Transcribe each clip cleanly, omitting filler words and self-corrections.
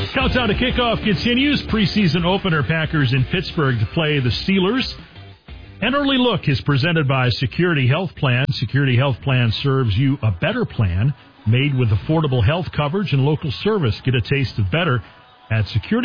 Countdown to kickoff continues. Preseason opener Packers in Pittsburgh to play the Steelers. An early look is presented by Security Health Plan. Security Health Plan serves you a better plan made with affordable health coverage and local service. Get a taste of better at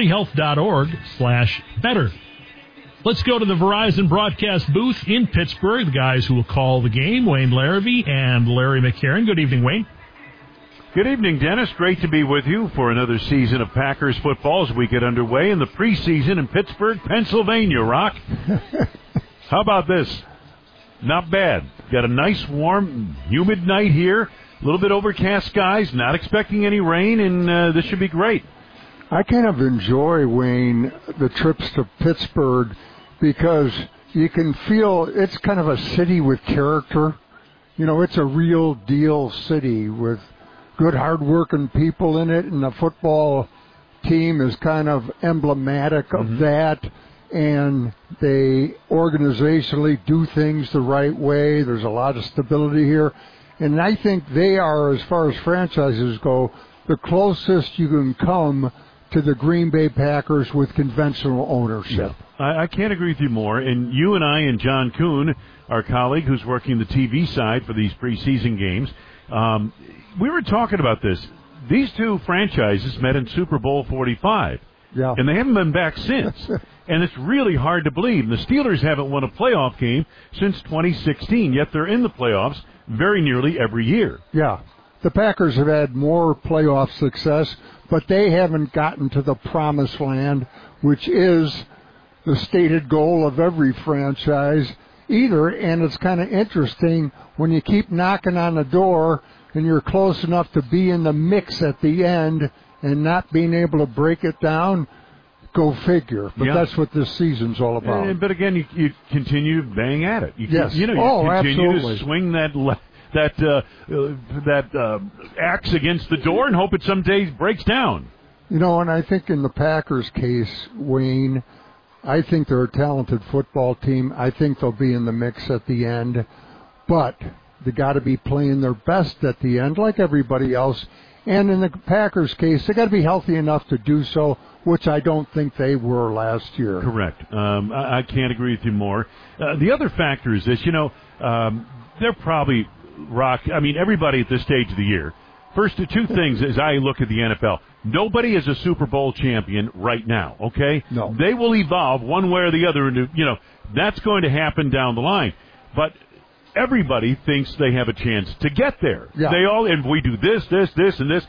securityhealth.org/better. Let's go to the Verizon broadcast booth in Pittsburgh. The guys who will call the game, Wayne Larrivee and Larry McCarron. Good evening, Wayne. Good evening, Dennis. Great to be with you for another season of Packers football as we get underway in the preseason in Pittsburgh, Pennsylvania, Rock. How about this? Not bad. Got a nice, warm, humid night here. A little bit overcast skies. Not expecting any rain, and this should be great. I kind of enjoy, Wayne, the trips to Pittsburgh because you can feel it's kind of a city with character. You know, it's a real deal city with good, hard-working people in it, and the football team is kind of emblematic of that. And they organizationally do things the right way. There's a lot of stability here. And I think they are, as far as franchises go, the closest you can come to the Green Bay Packers with conventional ownership. I can't agree with you more. And you and I and John Kuhn, our colleague who's working the TV side for these preseason games, we were talking about this. These two franchises met in Super Bowl 45. Yeah. And they haven't been back since. And it's really hard to believe. The Steelers haven't won a playoff game since 2016, yet they're in the playoffs very nearly every year. Yeah. The Packers have had more playoff success, but they haven't gotten to the promised land, which is the stated goal of every franchise either. And it's kind of interesting when you keep knocking on the door and you're close enough to be in the mix at the end and not being able to break it down. Go figure. But that's what this seaseason's all about. But again, you continue to bang at it. You yes. You continue absolutely. to swing that axe against the door and hope it someday breaks down. You know, and I think in the Packers' case, Wayne, I think they're a talented football team. I think they'll be in the mix at the end. But they got to be playing their best at the end, like everybody else. And in the Packers' case, they got to be healthy enough to do so, which I don't think they were last year. Correct. I can't agree with you more. The other factor is this, they're probably, Rock, I mean, everybody at this stage of the year, first two things as I look at the NFL, nobody is a Super Bowl champion right now, okay? No. They will evolve one way or the other, and, that's going to happen down the line. But everybody thinks they have a chance to get there. Yeah. They all, and we do this, and this.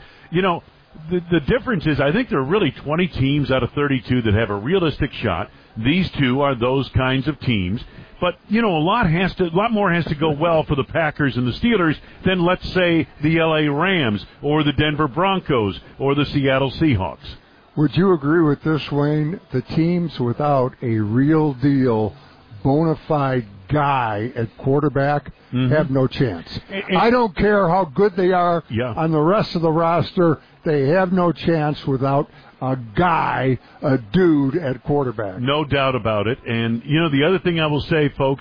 The difference is I think there are really 20 teams out of 32 that have a realistic shot. These two are those kinds of teams. But, a lot more has to go well for the Packers and the Steelers than, let's say, the L.A. Rams or the Denver Broncos or the Seattle Seahawks. Would you agree with this, Wayne? The teams without a real deal, bona fide guy at quarterback have no chance. I don't care how good they are on the rest of the roster. They have no chance without a guy, a dude at quarterback. No doubt about it. And, the other thing I will say, folks,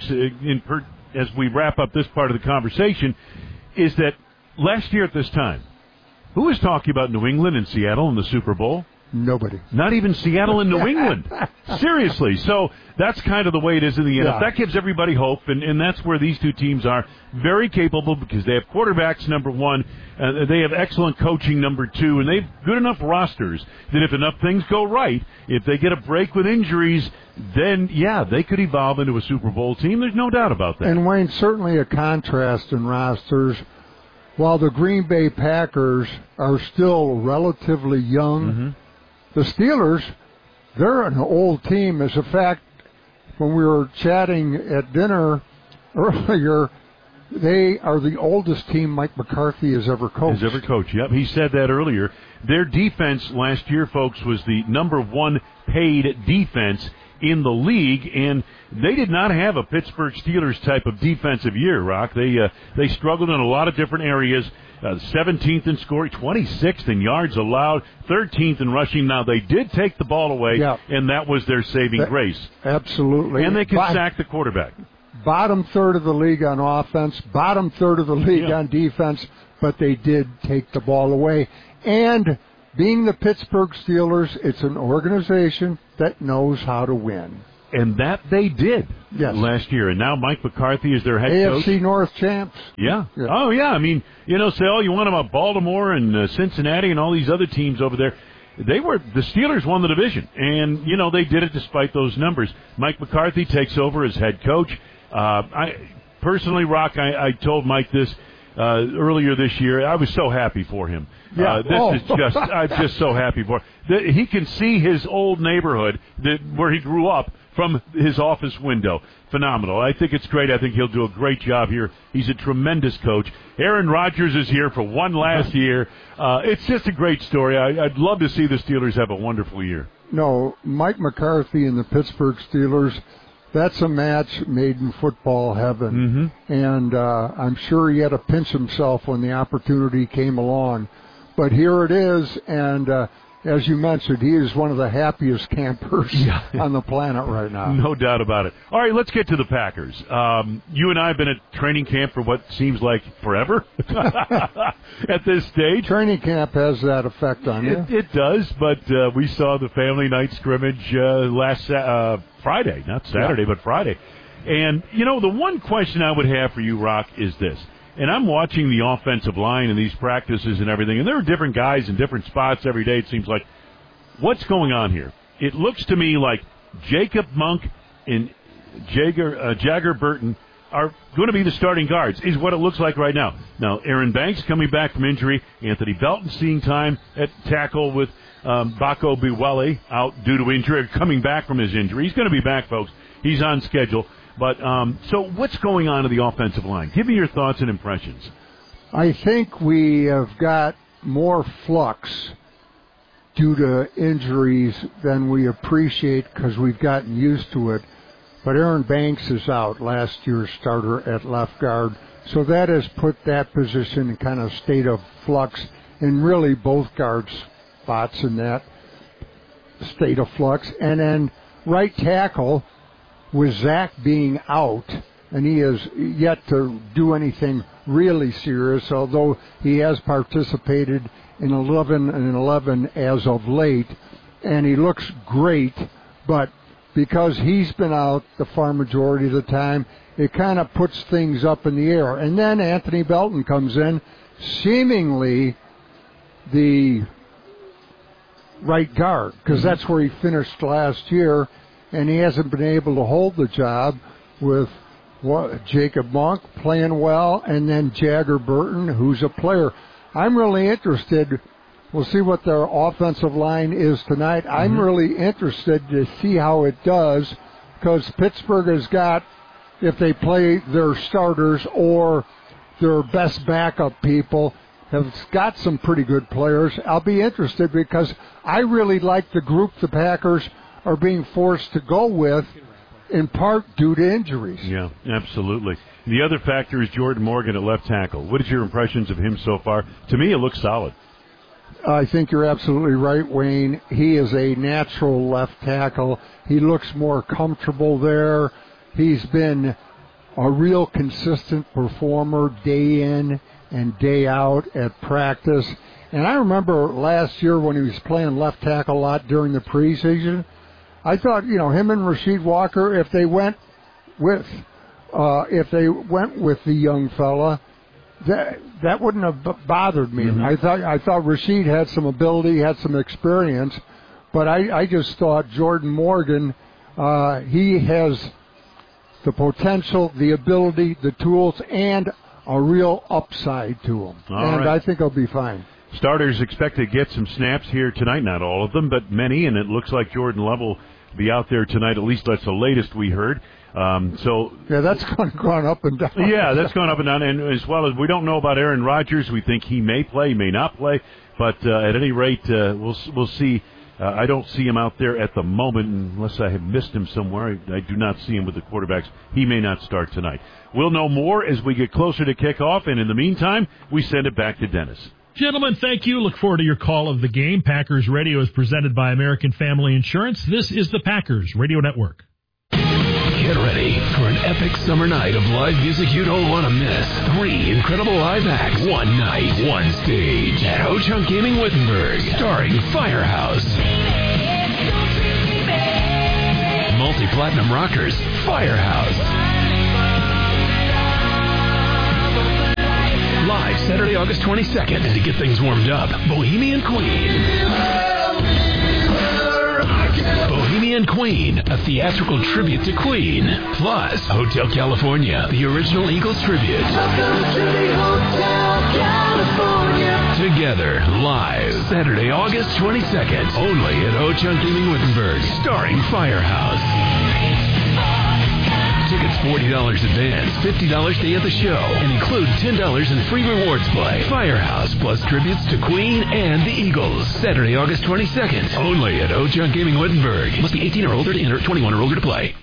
as we wrap up this part of the conversation, is that last year at this time, who was talking about New England and Seattle in the Super Bowl? Nobody. Not even Seattle and New England. Seriously. So that's kind of the way it is in the NFL. Yeah. That gives everybody hope, and that's where these two teams are very capable because they have quarterbacks, number one. They have excellent coaching, number two, and they have good enough rosters that if enough things go right, if they get a break with injuries, then, they could evolve into a Super Bowl team. There's no doubt about that. And, Wayne, certainly a contrast in rosters. While the Green Bay Packers are still relatively young, the Steelers, they're an old team. As a fact, when we were chatting at dinner earlier, they are the oldest team Mike McCarthy has ever coached. Yep. He said that earlier. Their defense last year, folks, was the number one paid defense in the league, and they did not have a Pittsburgh Steelers type of defensive year, Rock. They struggled in a lot of different areas. 17th in scoring, 26th in yards allowed, 13th in rushing. Now, they did take the ball away, and that was their saving grace. Absolutely. And they could sack the quarterback. Bottom third of the league on offense, bottom third of the league on defense, but they did take the ball away. And being the Pittsburgh Steelers, it's an organization that knows how to win. And that they did last year. And now Mike McCarthy is their head coach. AFC North champs. Yeah. Oh, yeah. I mean, say all you want about Baltimore and Cincinnati and all these other teams over there. The Steelers won the division. And, they did it despite those numbers. Mike McCarthy takes over as head coach. Personally, Rock, I told Mike this earlier this year. I was so happy for him. Yeah. I'm just so happy for him. He can see his old neighborhood where he grew up from his office window. Phenomenal. I think it's great. I think he'll do a great job here. He's a tremendous coach. Aaron Rodgers is here for one last year. It's just a great story. I'd love to see the Steelers have a wonderful year. No, Mike McCarthy and the Pittsburgh Steelers, that's a match made in football heaven. Mm-hmm. And I'm sure he had to pinch himself when the opportunity came along. But here it is, and as you mentioned, he is one of the happiest campers on the planet right now. No doubt about it. All right, let's get to the Packers. You and I have been at training camp for what seems like forever at this stage. Training camp has that effect on you. It does, but we saw the family night scrimmage last Friday, not Saturday, but Friday. And, the one question I would have for you, Rock, is this. And I'm watching the offensive line and these practices and everything, and there are different guys in different spots every day, it seems like. What's going on here? It looks to me like Jacob Monk and Jagger Burton are going to be the starting guards, is what it looks like right now. Now, Aaron Banks coming back from injury. Anthony Belton seeing time at tackle with Bako Biwele out due to injury, coming back from his injury. He's going to be back, folks. He's on schedule. But so what's going on to the offensive line? Give me your thoughts and impressions. I think we have got more flux due to injuries than we appreciate because we've gotten used to it. But Aaron Banks is out, last year's starter at left guard. So that has put that position in kind of state of flux, and really both guard spots in that state of flux. And then right tackle, with Zach being out, and he has yet to do anything really serious, although he has participated in 11 as of late, and he looks great, but because he's been out the far majority of the time, it kind of puts things up in the air. And then Anthony Belton comes in, seemingly the right guard, because that's where he finished last year, and he hasn't been able to hold the job with Jacob Monk playing well, and then Jagger Burton, who's a player. I'm really interested. We'll see what their offensive line is tonight. Mm-hmm. I'm really interested to see how it does, because Pittsburgh has got, if they play their starters or their best backup people, have got some pretty good players. I'll be interested because I really like the group the Packers are being forced to go with, in part due to injuries. Yeah, absolutely. The other factor is Jordan Morgan at left tackle. What is your impressions of him so far? To me, it looks solid. I think you're absolutely right, Wayne. He is a natural left tackle. He looks more comfortable there. He's been a real consistent performer day in and day out at practice. And I remember last year when he was playing left tackle a lot during the preseason, I thought, him and Rasheed Walker, if they went with the young fella, that wouldn't have bothered me. Mm-hmm. I thought Rasheed had some ability, had some experience, but I just thought Jordan Morgan, he has the potential, the ability, the tools, and a real upside to him. All right. I think he'll be fine. Starters expect to get some snaps here tonight, not all of them, but many, and it looks like Jordan Love will be out there tonight. At least that's the latest we heard. That's gone up and down. Yeah, that's gone up and down. And as well as we don't know about Aaron Rodgers, we think he may play, may not play. But at any rate, we'll see. I don't see him out there at the moment, unless I have missed him somewhere. I do not see him with the quarterbacks. He may not start tonight. We'll know more as we get closer to kickoff, and in the meantime, we send it back to Dennis. Gentlemen, thank you. Look forward to your call of the game. Packers Radio is presented by American Family Insurance. This is the Packers Radio Network. Get ready for an epic summer night of live music you don't want to miss. 3 incredible live acts, one night, one stage at Ho-Chunk Gaming Wittenberg, starring Firehouse. Multi-platinum rockers, Firehouse. Live Saturday, August 22nd. And to get things warmed up, Bohemian Queen. Bohemian Queen, a theatrical tribute to Queen. Plus, Hotel California, the original Eagles tribute. Together, live, Saturday, August 22nd. Only at Ho-Chunk Gaming Wittenberg, starring Firehouse. Tickets $40 advance, $50 day at the show, and include $10 in free rewards play. Firehouse plus tributes to Queen and the Eagles. Saturday, August 22nd. Only at Ho-Chunk Gaming Wittenberg. Must be 18 or older to enter, 21 or older to play.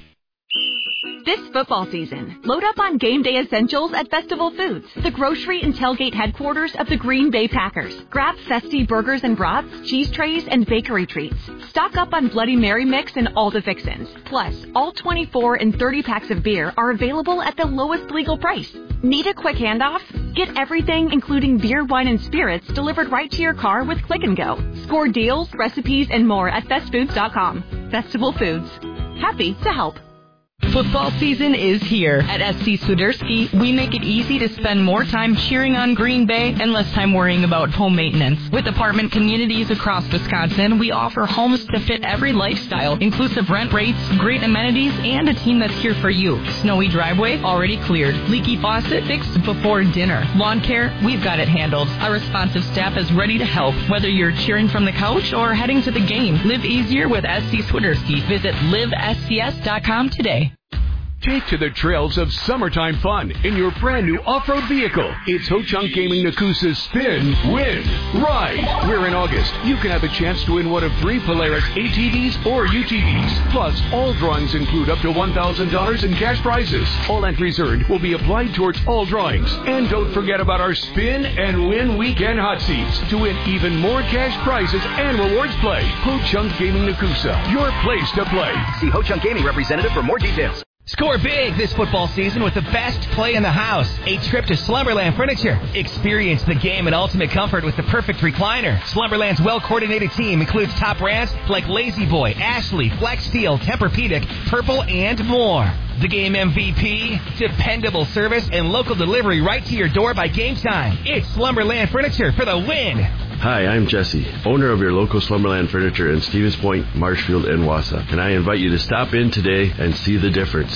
This football season, load up on game day essentials at Festival Foods, the grocery and tailgate headquarters of the Green Bay Packers. Grab festy burgers and brats, cheese trays, and bakery treats. Stock up on Bloody Mary mix and all the fixins. Plus, all 24 and 30 packs of beer are available at the lowest legal price. Need a quick handoff? Get everything, including beer, wine, and spirits, delivered right to your car with Click and Go. Score deals, recipes, and more at bestfoods.com. Festival Foods. Happy to help. Football season is here. At SC Swiderski, we make it easy to spend more time cheering on Green Bay and less time worrying about home maintenance. With apartment communities across Wisconsin, we offer homes to fit every lifestyle, inclusive rent rates, great amenities, and a team that's here for you. Snowy driveway, already cleared. Leaky faucet, fixed before dinner. Lawn care, we've got it handled. Our responsive staff is ready to help, whether you're cheering from the couch or heading to the game. Live easier with SC Swiderski. Visit livescs.com today. Take to the trails of summertime fun in your brand new off-road vehicle. It's Ho-Chunk Gaming Nakusa's Spin, Win, Ride. Where in August, you can have a chance to win one of 3 Polaris ATVs or UTVs. Plus, all drawings include up to $1,000 in cash prizes. All entries earned will be applied towards all drawings. And don't forget about our Spin and Win Weekend Hot Seats to win even more cash prizes and rewards play. Ho-Chunk Gaming Nakusa, your place to play. See Ho-Chunk Gaming representative for more details. Score big this football season with the best play in the house. A trip to Slumberland Furniture. Experience the game in ultimate comfort with the perfect recliner. Slumberland's well-coordinated team includes top brands like Lazy Boy, Ashley, Flex Steel, Tempur-Pedic, Purple, and more. The game MVP, dependable service, and local delivery right to your door by game time. It's Slumberland Furniture for the win. Hi, I'm Jesse, owner of your local Slumberland Furniture in Stevens Point, Marshfield, and Wausau. And I invite you to stop in today and see the difference.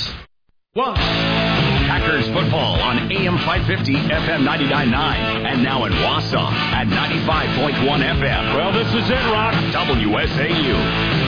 Packers football on AM 550, FM 99.9, and now in Wausau at 95.1 FM. Well, this is it, Rock. WSAU.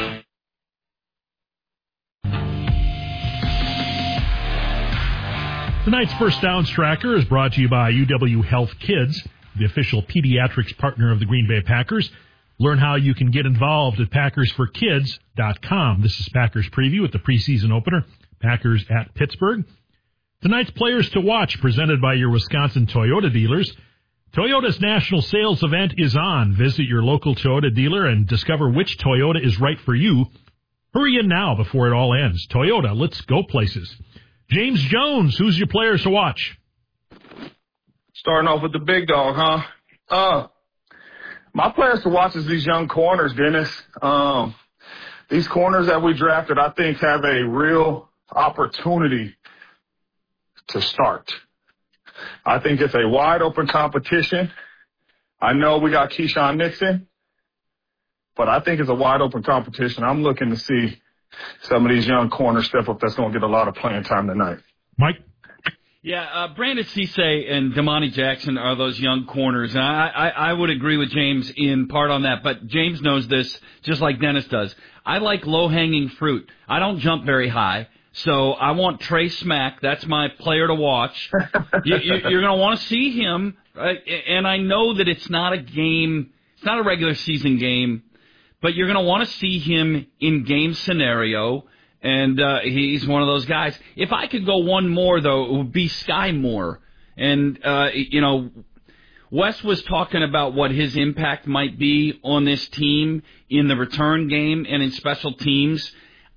Tonight's First Downs Tracker is brought to you by UW Health Kids, the official pediatrics partner of the Green Bay Packers. Learn how you can get involved at PackersForKids.com. This is Packers Preview with the preseason opener, Packers at Pittsburgh. Tonight's Players to Watch, presented by your Wisconsin Toyota dealers. Toyota's national sales event is on. Visit your local Toyota dealer and discover which Toyota is right for you. Hurry in now before it all ends. Toyota, let's go places. James Jones, who's your Players to Watch? Starting off with the big dog, huh? My Players to Watch is these young corners, Dennis. These corners that we drafted, I think, have a real opportunity to start. I think it's a wide-open competition. I know we got Keyshawn Nixon, but I think it's a wide-open competition. I'm looking to see some of these young corners step up that's going to get a lot of playing time tonight. Mike? Yeah, Brandon Cisse and Damani Jackson are those young corners, and I would agree with James in part on that, but James knows this just like Dennis does. I like low-hanging fruit. I don't jump very high, so I want Trey Smack. That's my player to watch. You're going to want to see him, and I know that it's not a game, it's not a regular season game, but you're going to want to see him in game scenario. And he's one of those guys. If I could go one more, though, it would be Sky Moore. And, Wes was talking about what his impact might be on this team in the return game and in special teams.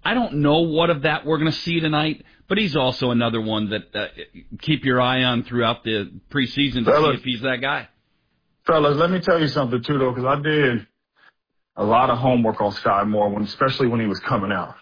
I don't know what of that we're going to see tonight, but he's also another one that keep your eye on throughout the preseason to see if he's that guy. Fellas, let me tell you something, too, though, because I did a lot of homework on Sky Moore, especially when he was coming out.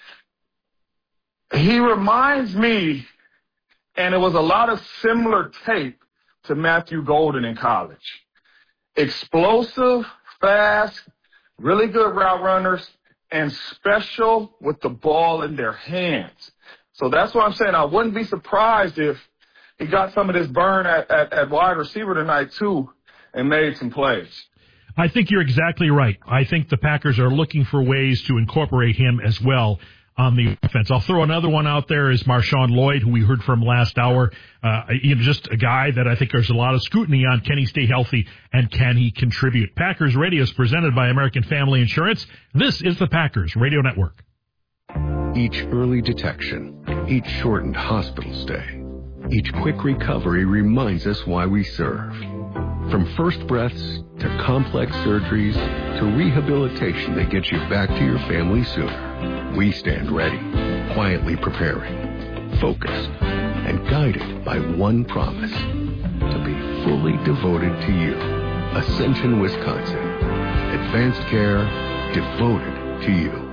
He reminds me, and it was a lot of similar tape to Matthew Golden in college. Explosive, fast, really good route runners, and special with the ball in their hands. So that's what I'm saying. I wouldn't be surprised if he got some of this burn at wide receiver tonight, too, and made some plays. I think you're exactly right. I think the Packers are looking for ways to incorporate him as well on the offense. I'll throw another one out there is Marshawn Lloyd, who we heard from last hour. Just a guy that I think there's a lot of scrutiny on. Can he stay healthy and can he contribute? Packers Radio is presented by American Family Insurance. This is the Packers Radio Network. Each early detection, each shortened hospital stay, each quick recovery reminds us why we serve. From first breaths to complex surgeries to rehabilitation that gets you back to your family sooner, we stand ready, quietly preparing, focused, and guided by one promise: to be fully devoted to you. Ascension, Wisconsin. Advanced care devoted to you.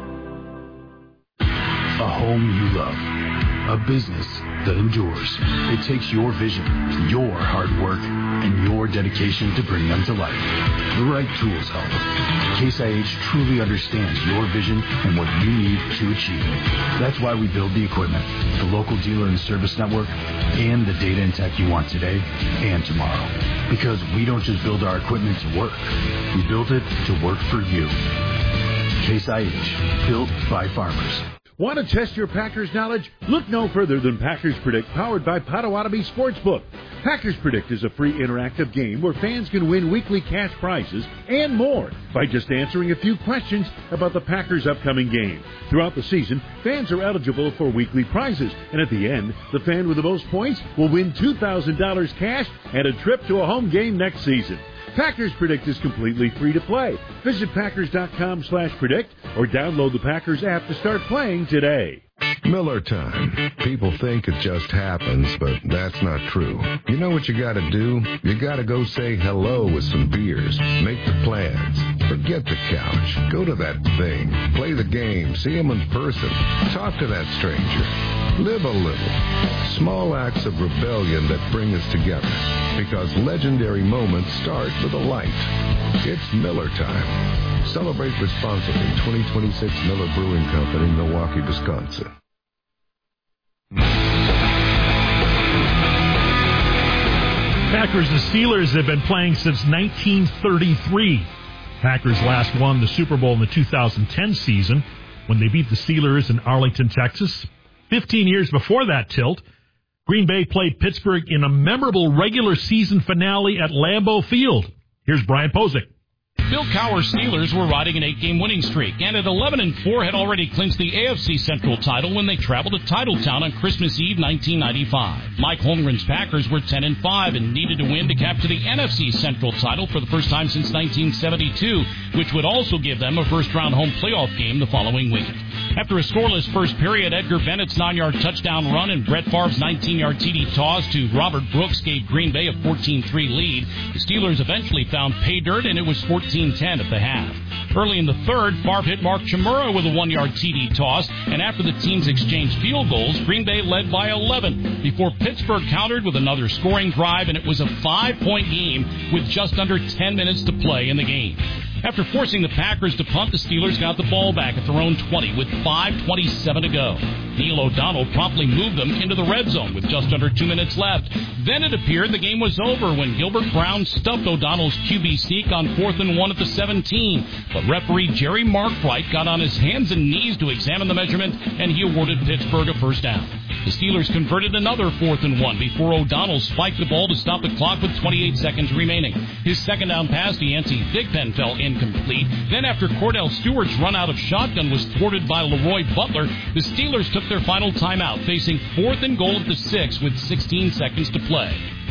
A home you love. A business that endures. It takes your vision, your hard work, and your dedication to bring them to life. The right tools help. Case IH truly understands your vision and what you need to achieve it. That's why we build the equipment, the local dealer and service network, and the data and tech you want today and tomorrow. Because we don't just build our equipment to work. We build it to work for you. Case IH, built by farmers. Want to test your Packers knowledge? Look no further than Packers Predict, powered by Potawatomi Sportsbook. Packers Predict is a free interactive game where fans can win weekly cash prizes and more by just answering a few questions about the Packers' upcoming game. Throughout the season, fans are eligible for weekly prizes, and at the end, the fan with the most points will win $2,000 cash and a trip to a home game next season. Packers Predict is completely free to play. Visit Packers.com/predict or download the Packers app to start playing today. Miller time. People think it just happens, but that's not true. You know what you gotta do? You gotta go say hello with some beers. Make the plans. Forget the couch. Go to that thing. Play the game. See them in person. Talk to that stranger. Live a little. Small acts of rebellion that bring us together. Because legendary moments start with a light. It's Miller time. Celebrate responsibly. 2026 Miller Brewing Company, Milwaukee, Wisconsin. Packers and Steelers have been playing since 1933. Packers last won the Super Bowl in the 2010 season when they beat the Steelers in Arlington, Texas. 15 years before that tilt, Green Bay played Pittsburgh in a memorable regular season finale at Lambeau Field. Here's Brian Posick. Bill Cowher's Steelers were riding an 8-game winning streak, and at 11-4 had already clinched the AFC Central title when they traveled to Titletown on Christmas Eve 1995. Mike Holmgren's Packers were 10-5 and needed to win to capture the NFC Central title for the first time since 1972, which would also give them a first-round home playoff game the following week. After a scoreless first period, Edgar Bennett's 9-yard touchdown run and Brett Favre's 19-yard TD toss to Robert Brooks gave Green Bay a 14-3 lead. The Steelers eventually found pay dirt, and it was 14-10 at the half. Early in the third, Favre hit Mark Chmura with a 1-yard TD toss, and after the teams exchanged field goals, Green Bay led by 11 before Pittsburgh countered with another scoring drive, and it was a 5-point game with just under 10 minutes to play in the game. After forcing the Packers to punt, the Steelers got the ball back at their own 20 with 5:27 to go. Neil O'Donnell promptly moved them into the red zone with just under 2 minutes left. Then it appeared the game was over when Gilbert Brown stuffed O'Donnell's QB sneak on 4th and 1 at the 17. But referee Jerry Markwright got on his hands and knees to examine the measurement, and he awarded Pittsburgh a first down. The Steelers converted another 4th and 1 before O'Donnell spiked the ball to stop the clock with 28 seconds remaining. His second down pass to Yancey Thigpen fell incomplete. Then after Cordell Stewart's run out of shotgun was thwarted by Leroy Butler, the Steelers took their final timeout, facing 4th and goal at the 6 with 16 seconds to play.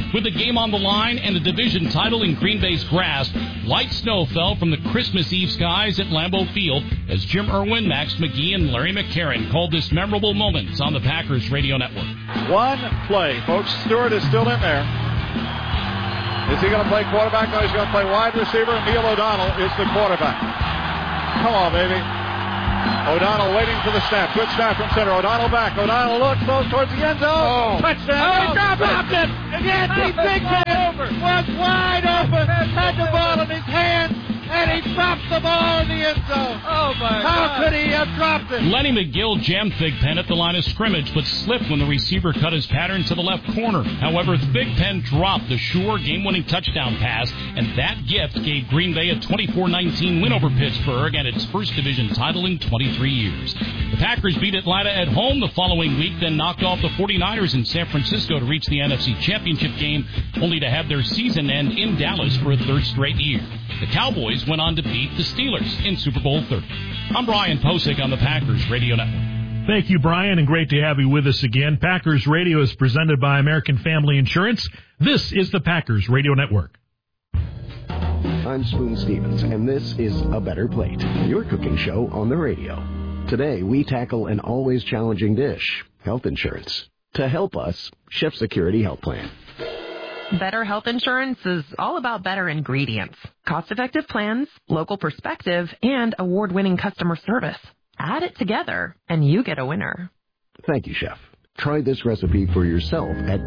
With the game on the line and the division title in Green Bay's grasp, light snow fell from the Christmas Eve skies at Lambeau Field as Jim Irwin, Max McGee, and Larry McCarron called this memorable moment on the Packers Radio Network. One play. Folks, Stewart is still in there. Is he going to play quarterback? No, he's going to play wide receiver. Neil O'Donnell is the quarterback. Come on, baby. O'Donnell waiting for the snap. Good snap from center. O'Donnell back. O'Donnell looks, throws towards the end zone. Touchdown. He dropped it. Anthony Bigman was wide open. Had the ball in his hands, and he dropped the ball in the end zone. Oh, my God. How could he have dropped it? Lenny McGill jammed Thigpen at the line of scrimmage, but slipped when the receiver cut his pattern to the left corner. However, Thigpen dropped the sure game-winning touchdown pass, and that gift gave Green Bay a 24-19 win over Pittsburgh and its first division title in 23 years. The Packers beat Atlanta at home the following week, then knocked off the 49ers in San Francisco to reach the NFC Championship game, only to have their season end in Dallas for a third straight year. The Cowboys went on to beat the Steelers in Super Bowl 30. I'm Brian Posick on the Packers Radio Network. Thank you, Brian, and great to have you with us again. Packers Radio is presented by American Family Insurance. This is the Packers Radio Network. I'm Spoon Stevens, and this is A Better Plate, your cooking show on the radio. Today, we tackle an always challenging dish, health insurance. To help us, Chef Security Health Plan. Better health insurance is all about better ingredients, cost-effective plans, local perspective, and award-winning customer service. Add it together, and you get a winner. Thank you, Chef. Try this recipe for yourself at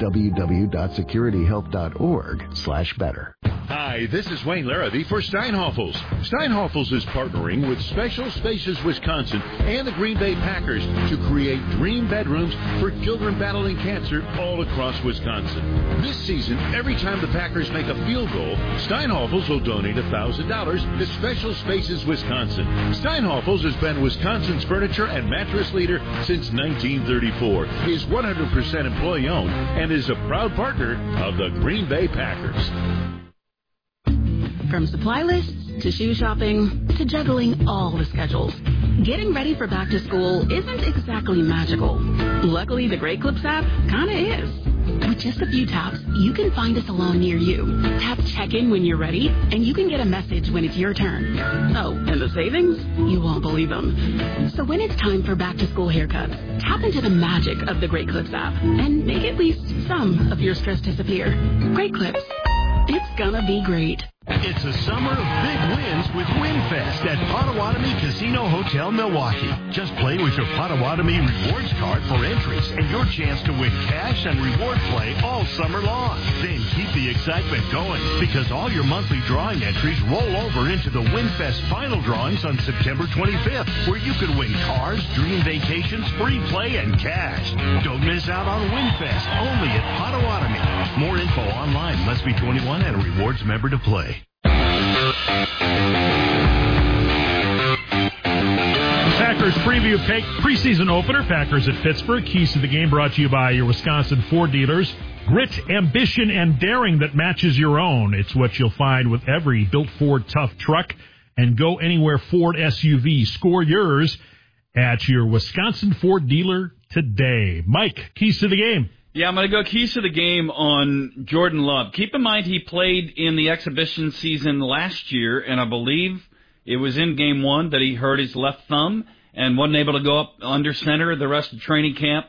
www.securityhealth.org/better. Hi, this is Wayne Larrabee for Steinhoffels. Steinhoffels is partnering with Special Spaces Wisconsin and the Green Bay Packers to create dream bedrooms for children battling cancer all across Wisconsin. This season, every time the Packers make a field goal, Steinhoffels will donate $1,000 to Special Spaces Wisconsin. Steinhoffels has been Wisconsin's furniture and mattress leader since 1934, is 100% employee-owned, and is a proud partner of the Green Bay Packers. From supply lists to shoe shopping to juggling all the schedules, getting ready for back to school isn't exactly magical. Luckily, the Great Clips app kinda is. With just a few taps, you can find a salon near you. Tap check-in when you're ready, and you can get a message when it's your turn. Oh, and the savings? You won't believe them. So when it's time for back-to-school haircuts, tap into the magic of the Great Clips app and make at least some of your stress disappear. Great Clips. It's gonna be great. It's a summer of big wins with WinFest at Potawatomi Casino Hotel, Milwaukee. Just play with your Potawatomi Rewards card for entries and your chance to win cash and reward play all summer long. Then keep the excitement going because all your monthly drawing entries roll over into the WinFest final drawings on September 25th, where you could win cars, dream vacations, free play, and cash. Don't miss out on WinFest, only at Potawatomi. More info online. Must be 21 and a rewards member to play. Packers preview preseason opener, Packers at Pittsburgh. Keys to the game brought to you by your Wisconsin Ford dealers. Grit, ambition, and daring that matches your own. It's what you'll find with every built Ford tough truck. And go anywhere Ford SUV. Score yours at your Wisconsin Ford dealer today. Mike, keys to the game. Yeah, I'm going to go keys to the game on Jordan Love. Keep in mind he played in the exhibition season last year, and I believe it was in game one that he hurt his left thumb and wasn't able to go up under center the rest of training camp.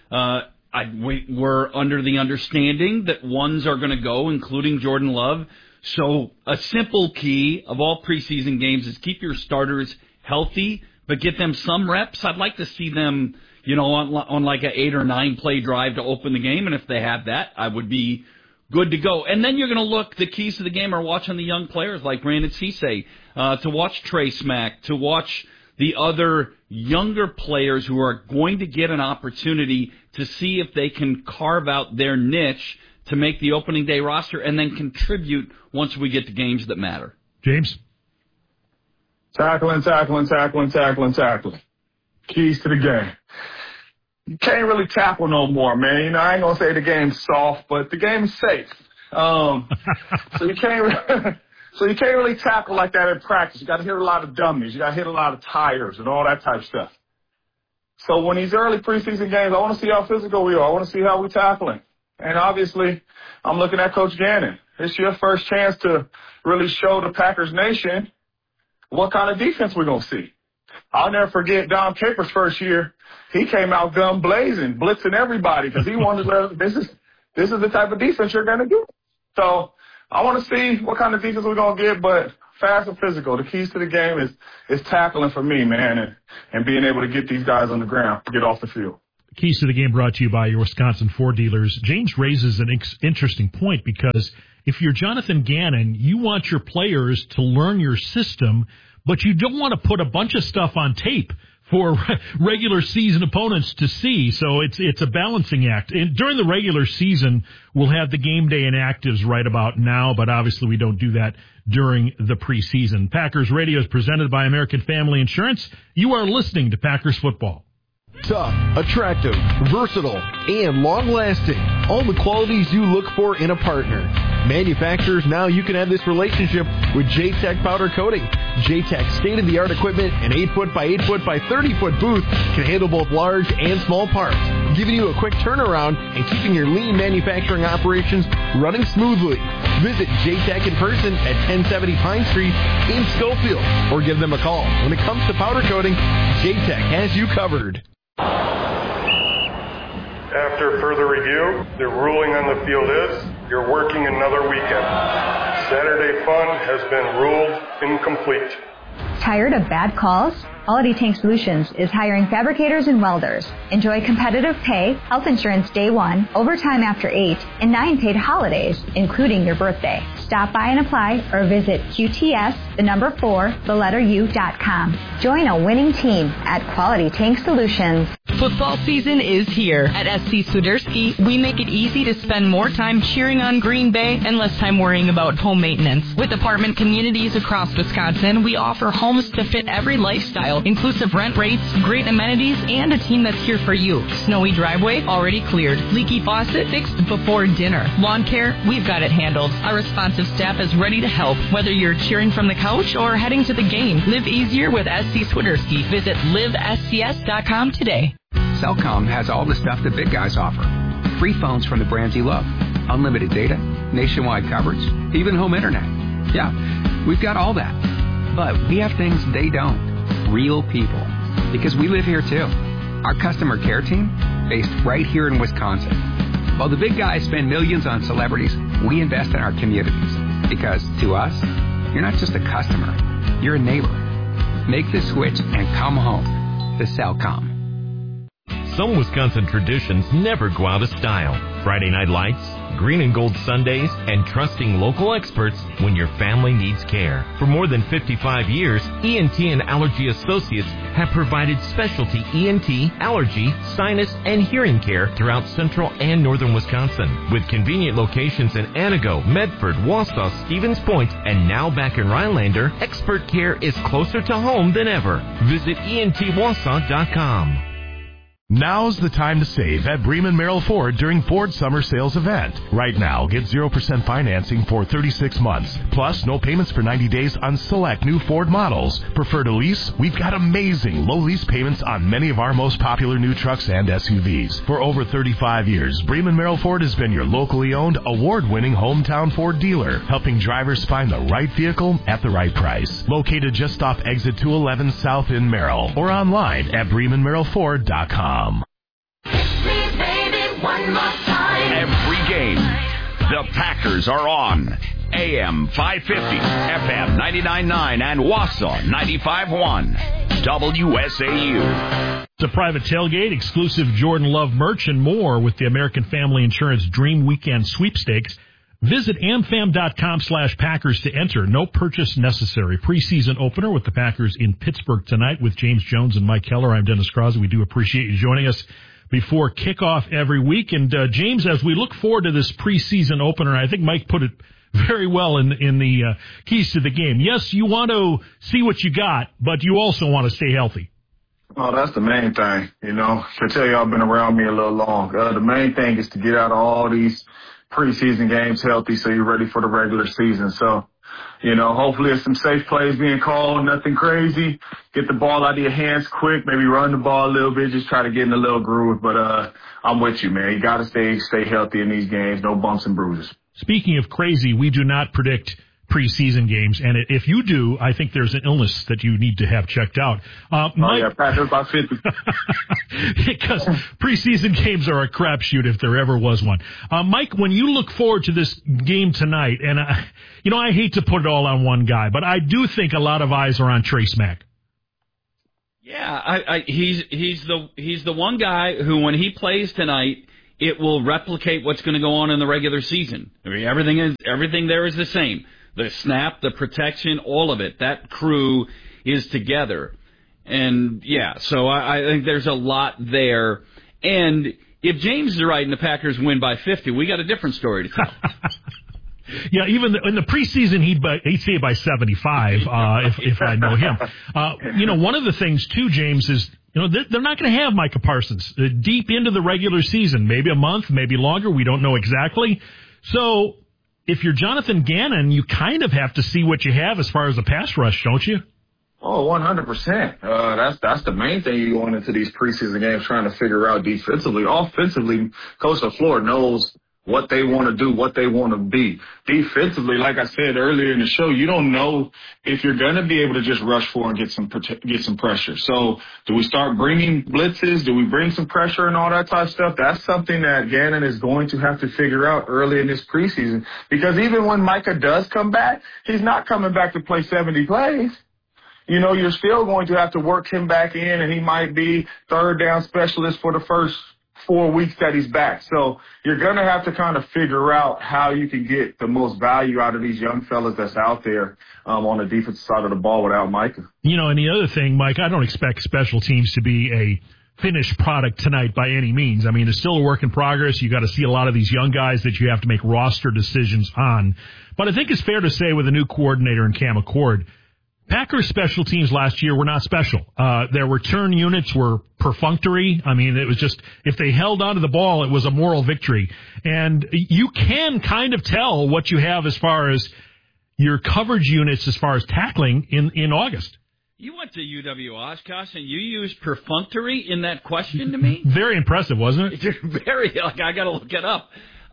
We're under the understanding that ones are going to go, including Jordan Love. So a simple key of all preseason games is keep your starters healthy, but get them some reps. I'd like to see them, on like an 8 or 9 play drive to open the game. And if they have that, I would be good to go. And then you're going to look, the keys to the game are watching the young players like Brandon Cisse, to watch Trey Smack, to watch the other younger players who are going to get an opportunity to see if they can carve out their niche to make the opening day roster and then contribute once we get to games that matter. James? Tackling. Keys to the game. You can't really tackle no more, man. I ain't going to say the game's soft, but the game is safe. So you can't really tackle like that in practice. You got to hit a lot of dummies. You got to hit a lot of tires and all that type of stuff. So when these early preseason games, I want to see how physical we are. I want to see how we're tackling. And obviously, I'm looking at Coach Gannon. It's your first chance to really show the Packers nation what kind of defense we're going to see. I'll never forget Don Capers' first year. He came out gun blazing, blitzing everybody because he wanted to this is the type of defense you're going to get. So I want to see what kind of defense we're going to get, but fast and physical. The keys to the game is tackling for me, man, and being able to get these guys on the ground, get off the field. Keys to the Game brought to you by your Wisconsin Ford dealers. James raises an interesting point because if you're Jonathan Gannon, you want your players to learn your system, but you don't want to put a bunch of stuff on tape for regular season opponents to see. So it's a balancing act. And during the regular season, we'll have the game day inactives right about now, but obviously we don't do that during the preseason. Packers Radio is presented by American Family Insurance. You are listening to Packers Football. Tough, attractive, versatile, and long-lasting. All the qualities you look for in a partner. Manufacturers, now you can have this relationship with J-Tech Powder Coating. J-Tech's state-of-the-art equipment and 8-foot by 8-foot by 30-foot booth can handle both large and small parts, giving you a quick turnaround and keeping your lean manufacturing operations running smoothly. Visit J-Tech in person at 1070 Pine Street in Schofield, or give them a call. When it comes to powder coating, J-Tech has you covered. After further review, the ruling on the field is you're working another weekend. Saturday fun has been ruled incomplete. Tired of bad calls? Quality Tank Solutions is hiring fabricators and welders. Enjoy competitive pay, health insurance day 1, overtime after 8, and 9 paid holidays, including your birthday. Stop by and apply or visit QTS4u.com. Join a winning team at Quality Tank Solutions. Football season is here. At SC Swiderski, we make it easy to spend more time cheering on Green Bay and less time worrying about home maintenance. With apartment communities across Wisconsin, we offer homes to fit every lifestyle, inclusive rent rates, great amenities, and a team that's here for you. Snowy driveway already cleared. Leaky faucet fixed before dinner. Lawn care, we've got it handled. Our responsive staff is ready to help. Whether you're cheering from the couch or heading to the game, live easier with SC Swiderski. Visit livescs.com today. Cellcom has all the stuff the big guys offer. Free phones from the brands you love. Unlimited data, nationwide coverage, even home internet. Yeah, we've got all that. But we have things they don't. Real people. Because we live here too. Our customer care team, based right here in Wisconsin. While the big guys spend millions on celebrities, we invest in our communities. Because to us, you're not just a customer, you're a neighbor. Make the switch and come home to Cellcom. Some Wisconsin traditions never go out of style. Friday night lights, green and gold Sundays, and trusting local experts when your family needs care. For more than 55 years, ENT and Allergy Associates have provided specialty ENT, allergy, sinus, and hearing care throughout central and northern Wisconsin. With convenient locations in Antigo, Medford, Wausau, Stevens Point, and now back in Rhinelander, expert care is closer to home than ever. Visit ENTWausau.com. Now's the time to save at Bremen Merrill Ford during Ford Summer Sales Event. Right now, get 0% financing for 36 months. Plus, no payments for 90 days on select new Ford models. Prefer to lease? We've got amazing low lease payments on many of our most popular new trucks and SUVs. For over 35 years, Bremen Merrill Ford has been your locally owned, award-winning hometown Ford dealer, helping drivers find the right vehicle at the right price. Located just off Exit 211 South in Merrill, or online at BremenMerrillFord.com. Every game, the Packers are on. AM 550, FM 99.9, and Wausau 95.1. WSAU. It's a private tailgate, exclusive Jordan Love merch, and more with the American Family Insurance Dream Weekend Sweepstakes. Visit amfam.com/Packers to enter. No purchase necessary. Preseason opener with the Packers in Pittsburgh tonight with James Jones and Mike Keller. I'm Dennis Crosby. We do appreciate you joining us before kickoff every week. And James, as we look forward to this preseason opener, I think Mike put it very well in the keys to the game. Yes, you want to see what you got, but you also want to stay healthy. Oh, that's the main thing. You know, I tell y'all been around me a little long. The main thing is to get out of all these preseason games healthy so you're ready for the regular season. So Hopefully it's some safe plays being called, nothing crazy. Get the ball out of your hands quick, maybe run the ball a little bit, just try to get in a little groove. But I'm with you, man. You got to stay healthy in these games, no bumps and bruises. Speaking of crazy, we do not predict preseason games, and if you do, I think there's an illness that you need to have checked out. Mike, Packers by 50. Because preseason games are a crapshoot if there ever was one. Mike, when you look forward to this game tonight, and I hate to put it all on one guy, but I do think a lot of eyes are on Trace Mack. Yeah, he's the one guy who, when he plays tonight, it will replicate what's going to go on in the regular season. I mean, everything there is the same. The snap, the protection, all of it. That crew is together. And, so I think there's a lot there. And if James is right and the Packers win by 50, we got a different story to tell. Yeah, even in the preseason, he'd say by 75 if I know him. One of the things, too, James, is they're not going to have Micah Parsons deep into the regular season, maybe a month, maybe longer. We don't know exactly. So if you're Jonathan Gannon, you kind of have to see what you have as far as the pass rush, don't you? Oh, 100%. That's the main thing you going into these preseason games trying to figure out defensively. Offensively, Coach LaFleur knows what they want to do, what they want to be. Defensively, like I said earlier in the show, you don't know if you're going to be able to just rush forward and get some pressure. So do we start bringing blitzes? Do we bring some pressure and all that type of stuff? That's something that Gannon is going to have to figure out early in this preseason, because even when Micah does come back, he's not coming back to play 70 plays. You're still going to have to work him back in, and he might be third down specialist for the first 4 weeks that he's back. So you're going to have to kind of figure out how you can get the most value out of these young fellas that's out there on the defensive side of the ball without Micah. And the other thing, Mike, I don't expect special teams to be a finished product tonight by any means. I mean, it's still a work in progress. You got to see a lot of these young guys that you have to make roster decisions on. But I think it's fair to say with a new coordinator in Cam Accord, Packers special teams last year were not special. Their return units were perfunctory. I mean, it was just, if they held onto the ball, it was a moral victory. And you can kind of tell what you have as far as your coverage units as far as tackling in August. You went to UW Oshkosh and you used perfunctory in that question to me? Very impressive, wasn't it? Very. I got to look it up.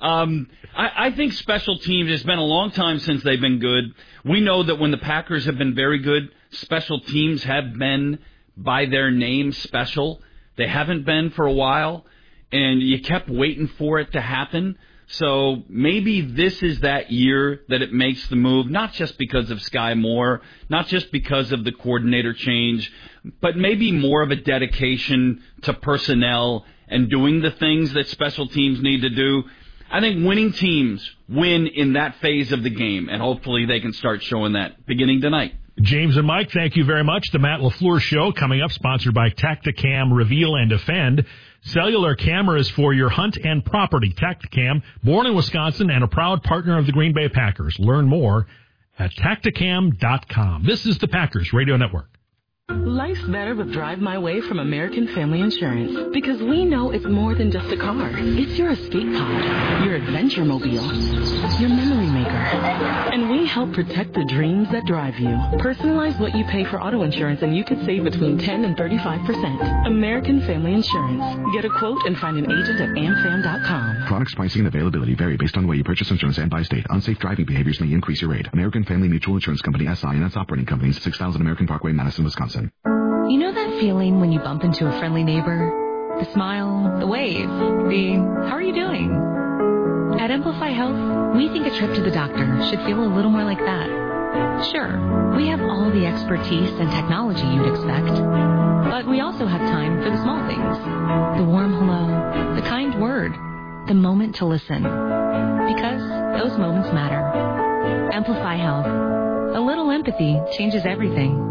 I think special teams, it's been a long time since they've been good. We know that when the Packers have been very good, special teams have been, by their name, special. They haven't been for a while, and you kept waiting for it to happen. So maybe this is that year that it makes the move, not just because of Sky Moore, not just because of the coordinator change, but maybe more of a dedication to personnel and doing the things that special teams need to do. I think winning teams win in that phase of the game, and hopefully they can start showing that beginning tonight. James and Mike, thank you very much. The Matt LaFleur Show coming up, sponsored by Tacticam Reveal and Defend. Cellular cameras for your hunt and property. Tacticam, born in Wisconsin and a proud partner of the Green Bay Packers. Learn more at Tacticam.com. This is the Packers Radio Network. Life's better with Drive My Way from American Family Insurance, because we know it's more than just a car. It's your escape pod, your adventure mobile, your memory maker. And we help protect the dreams that drive you. Personalize what you pay for auto insurance and you could save between 10 and 35%. American Family Insurance. Get a quote and find an agent at amfam.com. Products, pricing, and availability vary based on the way you purchase insurance and by state. Unsafe driving behaviors may increase your rate. American Family Mutual Insurance Company, SI, and its operating companies, 6000 American Parkway, Madison, Wisconsin. You know that feeling when you bump into a friendly neighbor? The smile, the wave, the how are you doing? At Amplify Health, we think a trip to the doctor should feel a little more like that. Sure, we have all the expertise and technology you'd expect, but we also have time for the small things. The warm hello, the kind word, the moment to listen. Because those moments matter. Amplify Health. A little empathy changes everything.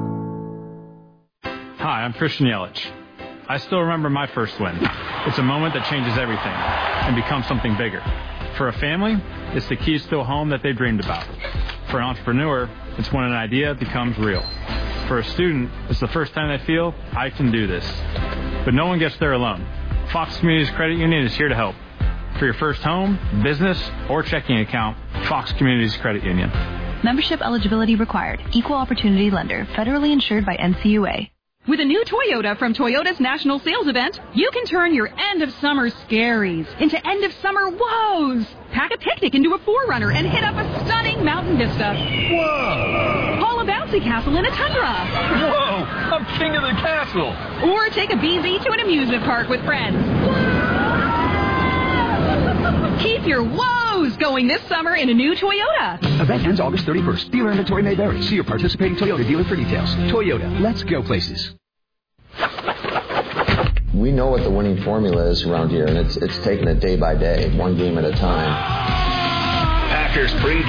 Hi, I'm Christian Yelich. I still remember my first win. It's a moment that changes everything and becomes something bigger. For a family, it's the keys to a home that they dreamed about. For an entrepreneur, it's when an idea becomes real. For a student, it's the first time they feel, I can do this. But no one gets there alone. Fox Communities Credit Union is here to help. For your first home, business, or checking account, Fox Communities Credit Union. Membership eligibility required. Equal opportunity lender. Federally insured by NCUA. With a new Toyota from Toyota's National Sales Event, you can turn your end-of-summer scaries into end-of-summer woes. Pack a picnic into a 4Runner and hit up a stunning mountain vista. Whoa! Haul a bouncy castle in a Tundra. Whoa! I'm king of the castle. Or take a BZ to an amusement park with friends. Keep your woes going this summer in a new Toyota. Event ends August 31st. Dealer inventory may vary. See your participating Toyota dealer for details. Toyota, let's go places. We know what the winning formula is around here, and it's taking it day by day, one game at a time. Packers preview